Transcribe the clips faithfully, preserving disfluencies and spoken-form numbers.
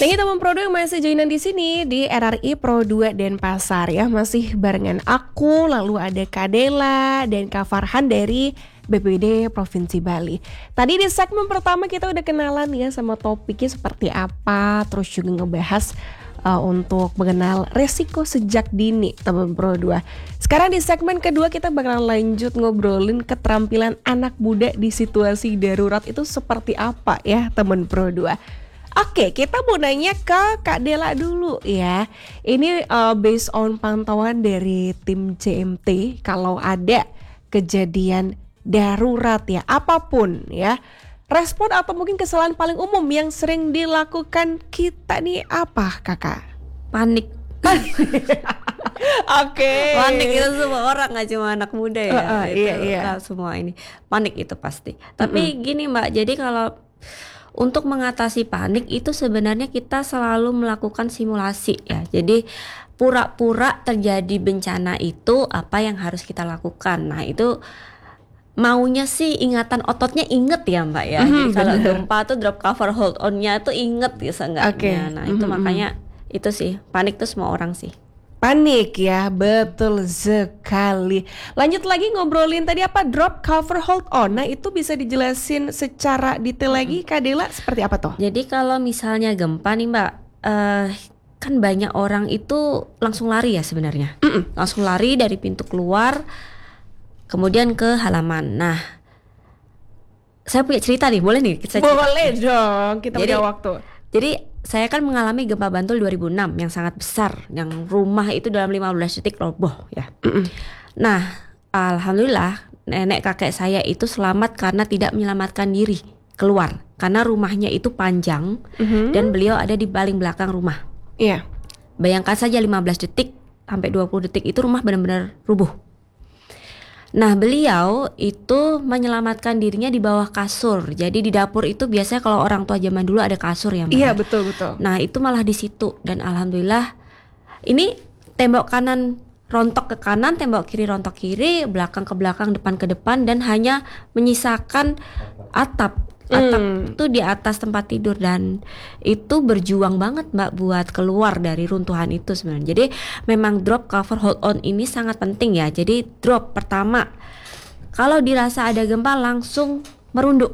Nih teman Pro dua yang masih joinan di sini di R R I Pro dua Denpasar ya, masih barengan aku, lalu ada Kak Dela dan Kak Farhan dari B P B D Provinsi Bali. Tadi di segmen pertama kita udah kenalan ya sama topiknya seperti apa, terus juga ngebahas uh, untuk mengenal resiko sejak dini teman Pro dua. Sekarang di segmen kedua kita bakalan lanjut ngobrolin keterampilan anak muda di situasi darurat itu seperti apa ya teman Pro dua. Oke, kita mau nanya ke Kak Dela dulu ya. Ini uh, based on pantauan dari tim C M T, kalau ada kejadian darurat ya, apapun ya, respon atau mungkin kesalahan paling umum yang sering dilakukan kita nih apa, Kakak? Panik. Oke. Panik itu semua orang, nggak cuma anak muda ya. Uh, uh, itu, iya, iya. Semua ini panik itu pasti. Tapi mm-hmm. gini Mbak, jadi kalau untuk mengatasi panik itu sebenarnya kita selalu melakukan simulasi ya. Jadi pura-pura terjadi bencana itu apa yang harus kita lakukan. Nah itu maunya sih ingatan ototnya inget ya Mbak ya. Mm-hmm, Jadi kalau gempa tuh drop cover hold on-nya tuh inget ya seenggaknya. Okay. Nah itu mm-hmm. makanya itu sih panik tuh semua orang sih. Panik ya, betul sekali. Lanjut lagi ngobrolin tadi apa drop cover hold on. Nah itu bisa dijelasin secara detail lagi Kak Dela seperti apa toh? Jadi kalau misalnya gempa nih Mbak, uh, kan banyak orang itu langsung lari ya sebenarnya. Mm-mm. Langsung lari dari pintu keluar, kemudian ke halaman. Nah saya punya cerita nih, boleh nih? Saya boleh cerita. Dong, kita jadi, punya waktu. Jadi saya kan mengalami gempa Bantul dua ribu enam yang sangat besar, yang rumah itu dalam lima belas detik roboh ya. Mm-mm. Nah, alhamdulillah nenek kakek saya itu selamat karena tidak menyelamatkan diri keluar, karena rumahnya itu panjang mm-hmm. dan beliau ada di paling belakang rumah. Iya. Yeah. Bayangkan saja lima belas detik sampai dua puluh detik itu rumah benar-benar rubuh. Nah beliau itu menyelamatkan dirinya di bawah kasur. Jadi di dapur itu biasanya kalau orang tua zaman dulu ada kasur ya Mbak. Iya betul betul. Nah itu malah di situ dan alhamdulillah ini tembok kanan rontok ke kanan, tembok kiri rontok kiri, belakang ke belakang, depan ke depan, dan hanya menyisakan atap. Atap hmm. itu di atas tempat tidur dan itu berjuang banget Mbak buat keluar dari runtuhan itu sebenarnya. Jadi memang drop cover hold on ini sangat penting ya. Jadi drop pertama, kalau dirasa ada gempa langsung merunduk.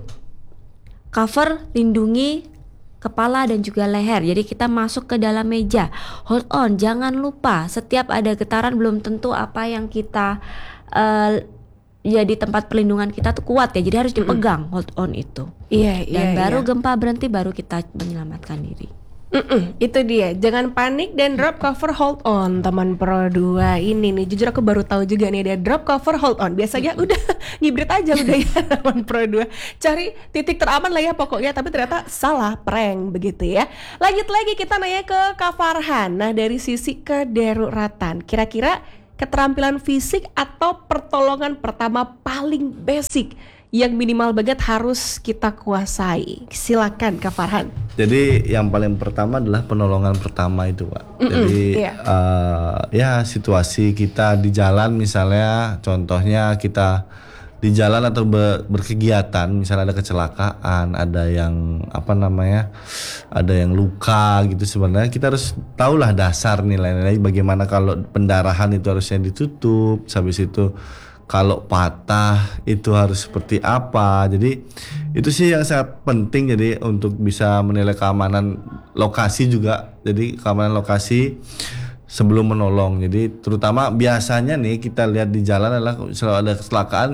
Cover lindungi kepala dan juga leher. Jadi kita masuk ke dalam meja. Hold on, jangan lupa setiap ada getaran belum tentu apa yang kita uh, jadi tempat perlindungan kita tuh kuat ya, jadi harus dipegang hold on itu. Iya, iya. Dan baru iya. gempa berhenti baru kita menyelamatkan diri. Mm-mm, itu dia, jangan panik dan drop cover hold on teman Pro dua ini nih. Jujur aku baru tahu juga nih ada drop cover hold on. Biasanya mm-hmm. udah ngibrit aja udah ya teman Pro dua. Cari titik teraman lah ya pokoknya, tapi ternyata salah, prank begitu ya. Lanjut lagi kita nanya ke Kak Farhan. Nah dari sisi kedaruratan, kira-kira keterampilan fisik atau pertolongan pertama paling basic yang minimal banget harus kita kuasai. Silakan Kak Farhan. Jadi yang paling pertama adalah penolongan pertama itu Pak. Mm-mm, Jadi iya. uh, ya situasi kita di jalan misalnya, contohnya kita di jalan atau ber, berkegiatan, misalnya ada kecelakaan, ada yang apa namanya, ada yang luka gitu, sebenarnya kita harus tahulah dasar nilai-nilai bagaimana kalau pendarahan itu harusnya ditutup, habis itu kalau patah itu harus seperti apa. Jadi itu sih yang sangat penting jadi untuk bisa menilai keamanan lokasi juga. Jadi keamanan lokasi sebelum menolong. Jadi terutama biasanya nih kita lihat di jalan adalah selalu ada kecelakaan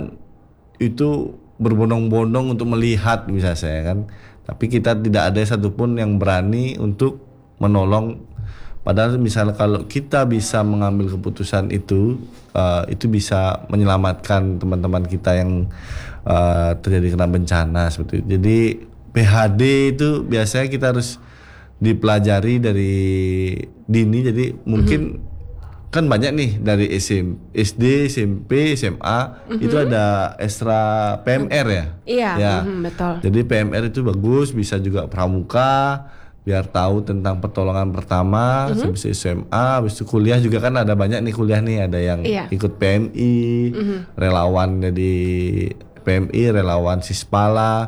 itu berbondong-bondong untuk melihat bisa saya kan, tapi kita tidak ada satupun yang berani untuk menolong. Padahal misalnya kalau kita bisa mengambil keputusan itu, uh, itu bisa menyelamatkan teman-teman kita yang uh, terjadi kena bencana seperti itu. Jadi P H D itu biasanya kita harus dipelajari dari dini. Jadi mungkin mm-hmm. kan banyak nih dari S D, S M P, S M A mm-hmm. itu ada ekstra P M R ya. Iya, ya. Mm-hmm, betul. Jadi P M R itu bagus, bisa juga pramuka biar tahu tentang pertolongan pertama, mm-hmm. habis S M A, habis itu kuliah juga kan ada banyak nih kuliah nih, ada yang iya. ikut P M I, mm-hmm. relawan jadi P M I, relawan Sispala,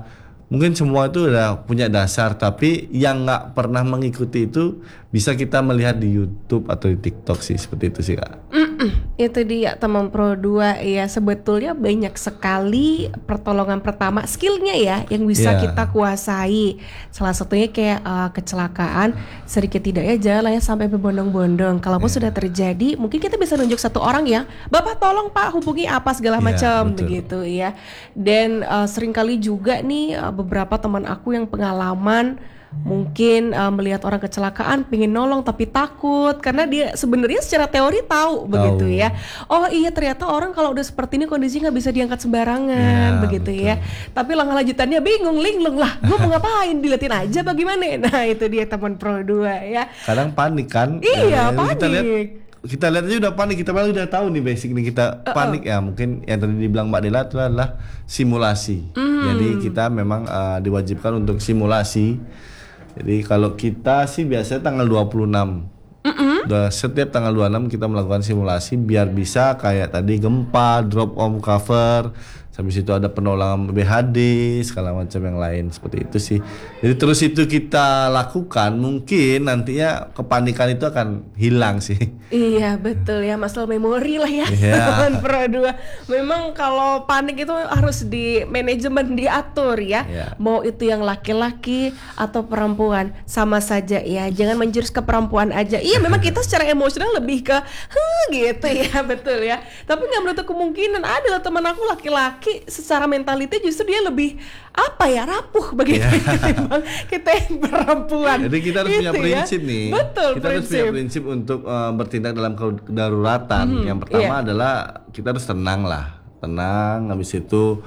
mungkin semua itu udah punya dasar, tapi yang nggak pernah mengikuti itu bisa kita melihat di YouTube atau di TikTok sih, seperti itu sih Kak. Mm-mm, itu dia teman Pro dua ya, sebetulnya banyak sekali pertolongan pertama skillnya ya yang bisa Yeah. kita kuasai. Salah satunya kayak uh, kecelakaan, sedikit tidaknya jalan ya sampai berbondong-bondong. Kalaupun Yeah. sudah terjadi, mungkin kita bisa nunjuk satu orang ya, Bapak tolong Pak hubungi apa segala Yeah, macam betul. begitu ya. Dan uh, seringkali juga nih uh, beberapa teman aku yang pengalaman mungkin uh, melihat orang kecelakaan pengen nolong tapi takut karena dia sebenarnya secara teori tahu begitu ya. Oh iya ternyata orang kalau udah seperti ini kondisi nggak bisa diangkat sembarangan Ya, begitu betul. ya. Tapi langkah lanjutannya bingung, linglung lah. Gue mau ngapain? Diliatin aja bagaimana? Nah itu dia teman Pro dua ya. Kadang panik kan. Iya, Ya, Kita lihat panik. kita lihat aja udah panik, kita malah udah tahu nih basic nih kita panik ya. Mungkin yang tadi dibilang Mbak Dela itu adalah simulasi. Jadi kita memang uh, diwajibkan untuk simulasi. Jadi kalau kita sih biasanya tanggal dua puluh enam. Udah setiap tanggal dua puluh enam kita melakukan simulasi biar bisa kayak tadi gempa, drop on cover, habis itu ada penolongan B H D, segala macam yang lain seperti itu sih. Jadi terus itu kita lakukan, mungkin nantinya kepanikan itu akan hilang sih. Iya betul ya, masalah memori lah ya. Iya. Teman Pro dua. Memang kalau panik itu harus di manajemen diatur ya. Iya. Mau itu yang laki-laki atau perempuan sama saja ya. Jangan menjurus ke perempuan aja. Iya memang kita secara emosional lebih ke huh, gitu ya, betul ya. Tapi nggak menutup kemungkinan ada loh teman aku laki-laki secara mentality justru dia lebih apa ya, rapuh begitu ketimbang kita yang perempuan. Jadi kita harus punya Gitu ya. prinsip nih. Betul, kita harus punya prinsip untuk uh, bertindak dalam kedaruratan. Yang pertama iya. adalah kita harus tenang lah, tenang. Habis itu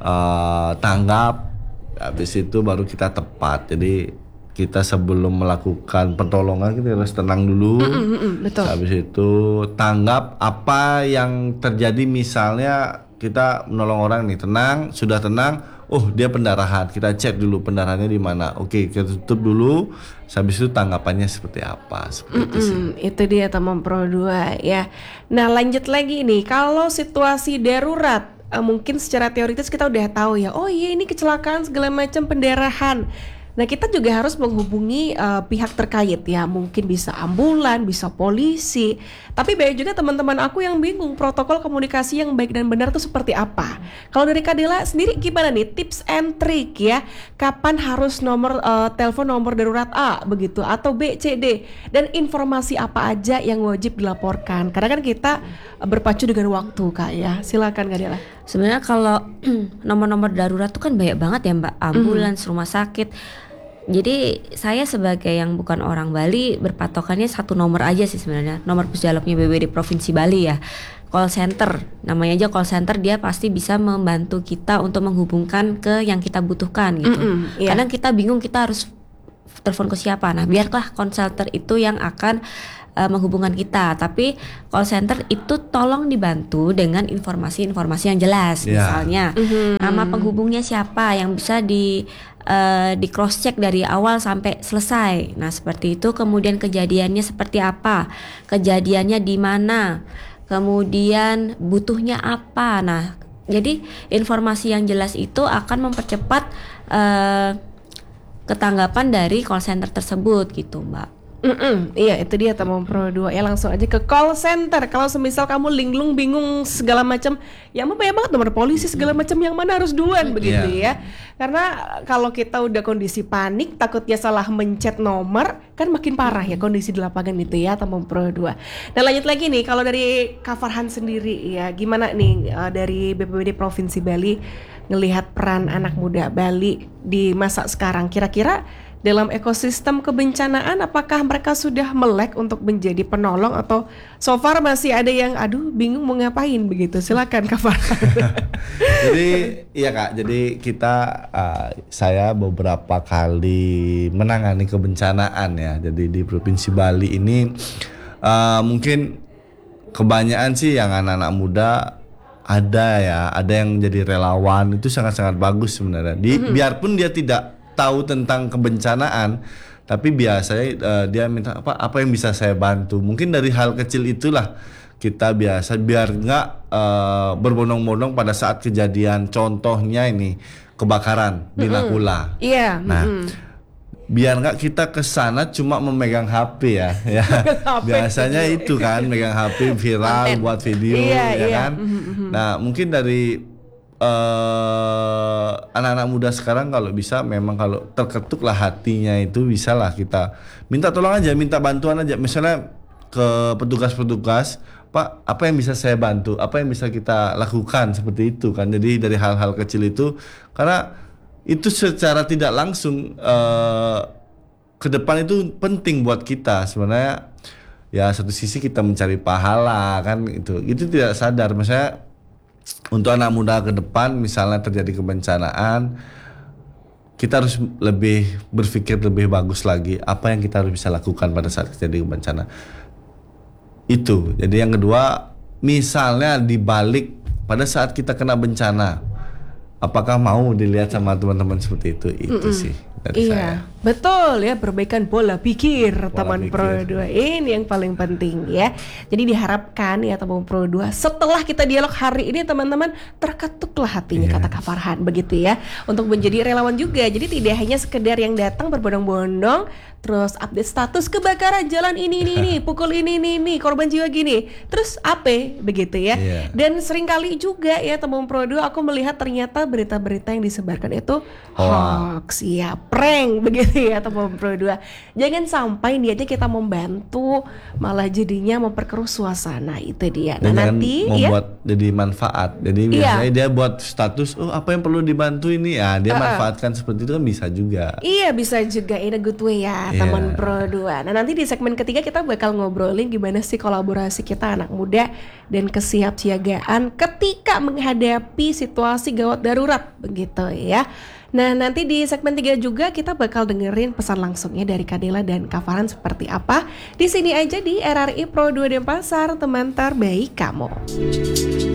uh, tanggap. Habis itu baru kita tepat. Jadi kita sebelum melakukan pertolongan kita harus tenang dulu. Mm-mm, betul. Habis itu tanggap apa yang terjadi, misalnya kita menolong orang nih, tenang, sudah tenang, oh dia pendarahan, kita cek dulu pendarahannya di mana. Oke, kita tutup dulu. Habis itu tanggapannya seperti apa? Seperti itu sih. Hmm, itu dia teman Pro dua ya. Nah lanjut lagi nih, kalau situasi darurat eh, mungkin secara teoritis kita udah tahu ya, oh iya ini kecelakaan segala macam pendarahan. Nah kita juga harus menghubungi uh, pihak terkait ya, mungkin bisa ambulan, bisa polisi. Tapi banyak juga teman-teman aku yang bingung protokol komunikasi yang baik dan benar itu seperti apa. Kalau dari Kak Dela sendiri gimana nih tips and trick ya, kapan harus nomor uh, telepon nomor darurat A begitu atau B, C, D, dan informasi apa aja yang wajib dilaporkan. Karena kan kita uh, berpacu dengan waktu Kak ya. Silakan Kak Dela. Sebenarnya kalau nomor-nomor darurat tuh kan banyak banget ya Mbak, ambulans, rumah sakit. Jadi saya sebagai yang bukan orang Bali berpatokannya satu nomor aja sih sebenarnya, nomor pusdialognya B P B D Provinsi Bali ya. Call center, namanya aja call center, dia pasti bisa membantu kita untuk menghubungkan ke yang kita butuhkan gitu. Mm-mm, iya. Kadang kita bingung kita harus telepon ke siapa. Nah, biarlah call center itu yang akan uh, menghubungkan kita. Tapi call center itu tolong dibantu dengan informasi-informasi yang jelas. Ya. Misalnya nama penghubungnya siapa yang bisa di uh, di cross check dari awal sampai selesai. Nah, seperti itu. Kemudian kejadiannya seperti apa? Kejadiannya di mana? Kemudian butuhnya apa? Nah, jadi informasi yang jelas itu akan mempercepat uh, ketanggapan dari call center tersebut gitu, Mbak. Mm-mm, iya itu dia teman Pro dua ya, langsung aja ke call center. Kalau semisal kamu linglung bingung segala macam, ya mah banyak banget nomor polisi segala macam, yang mana harus duluan begitu Iya. ya. Karena kalau kita udah kondisi panik, takutnya salah mencet nomor, kan makin parah ya kondisi di lapangan itu ya teman Pro dua. Nah lanjut lagi nih, kalau dari Kak Farhan sendiri ya, gimana nih uh, dari B P B D Provinsi Bali ngelihat peran anak muda Bali di masa sekarang, kira-kira dalam ekosistem kebencanaan apakah mereka sudah melek untuk menjadi penolong atau so far masih ada yang aduh bingung mau ngapain begitu? Silakan Kak Farhan. Jadi iya Kak, jadi kita uh, saya beberapa kali menangani kebencanaan ya. Jadi di Provinsi Bali ini uh, mungkin kebanyakan sih yang anak-anak muda ada ya, ada yang jadi relawan, itu sangat-sangat bagus sebenarnya. Di, mm-hmm. Biarpun dia tidak tahu tentang kebencanaan, tapi biasanya uh, dia minta apa apa yang bisa saya bantu. Mungkin dari hal kecil itulah kita biasa biar nggak uh, berbondong-bondong pada saat kejadian. Contohnya ini kebakaran di Nakula. Iya. Nah, mm-mm. biar nggak kita kesana cuma memegang H P ya, ya. Biasanya itu kan megang H P viral Konten. buat video, Iya, ya iya. kan. Nah, mungkin dari uh, anak-anak muda sekarang kalau bisa, memang kalau terketuklah hatinya itu bisalah kita minta tolong aja, minta bantuan aja. Misalnya ke petugas-petugas, Pak, apa yang bisa saya bantu? Apa yang bisa kita lakukan seperti itu kan? Jadi dari hal-hal kecil itu, karena itu secara tidak langsung uh, ke depan itu penting buat kita sebenarnya. Ya satu sisi kita mencari pahala kan, itu itu tidak sadar. Misalnya untuk anak muda ke depan, misalnya terjadi kebencanaan, kita harus lebih berpikir lebih bagus lagi apa yang kita harus bisa lakukan pada saat terjadi bencana itu. Jadi yang kedua, misalnya dibalik pada saat kita kena bencana, apakah mau dilihat sama teman-teman seperti itu? Itu Mm-mm. sih dari iya, saya. Betul ya, perbaikan pola pikir Pola teman pikir. Pro dua ini yang paling penting ya. Jadi diharapkan ya teman Pro dua, setelah kita dialog hari ini teman-teman, terketuklah hatinya, Yeah. kata Kak Farhan begitu ya, untuk menjadi relawan juga. Jadi tidak hanya sekedar yang datang berbondong-bondong terus update status kebakaran jalan ini ini ini, pukul ini ini ini, korban jiwa gini, terus apa begitu ya. Yeah. Dan seringkali juga ya teman Pro dua, aku melihat ternyata berita-berita yang disebarkan itu Hoax. hoax ya, prank begitu ya teman Pro dua. Jangan sampai niatnya kita membantu malah jadinya memperkeruh suasana, itu dia. Nah, Dan jangan nanti ya membuat jadi manfaat. Jadi Iya. biasanya dia buat status, oh apa yang perlu dibantu ini ya, dia Uh-uh. manfaatkan seperti itu kan bisa juga. Iya, bisa juga in a good way ya Iya. teman Pro dua. Nah nanti di segmen ketiga kita bakal ngobrolin gimana sih kolaborasi kita anak muda dan kesiapsiagaan ketika menghadapi situasi gawat darurat begitu ya. Nah nanti di segmen tiga juga kita bakal dengerin pesan langsungnya dari Kadela dan Kak Farhan seperti apa. Di sini aja di R R I Pro dua Denpasar, teman terbaik kamu.